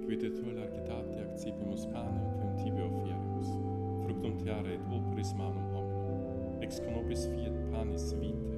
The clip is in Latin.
Quid et tu largitate accipimus panem quem tibi offeremus, fructum teare et operis manum hominum, ex conopis fiat panis vitae,